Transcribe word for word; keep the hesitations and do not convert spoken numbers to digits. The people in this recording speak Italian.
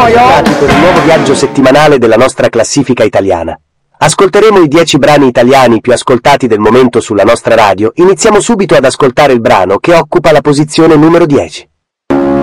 Bentornati per un nuovo viaggio settimanale della nostra classifica italiana. Ascolteremo i dieci brani italiani più ascoltati del momento sulla nostra radio. Iniziamo subito ad ascoltare il brano che occupa la posizione numero dieci.